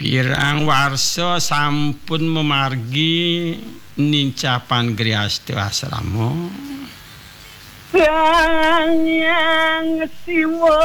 Pirang warsa sampun memargi nincapan Griyastu asrama. Sang Yang Siwa